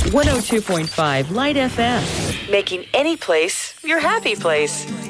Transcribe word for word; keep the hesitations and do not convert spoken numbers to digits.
one oh two point five Light F M. Making any place your happy place.